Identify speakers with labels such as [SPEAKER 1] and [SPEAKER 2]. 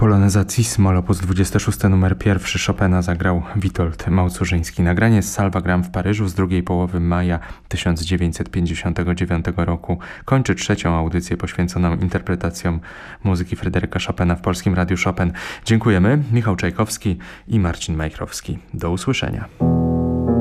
[SPEAKER 1] Polonezatissimo op. 26 numer 1 Chopina zagrał Witold Małcurzyński. Nagranie z Salvagram w Paryżu z drugiej połowy maja 1959 roku kończy trzecią audycję poświęconą interpretacjom muzyki Fryderyka Chopina w Polskim Radiu Chopin. Dziękujemy. Michał Czajkowski i Marcin Majchrowski. Do usłyszenia.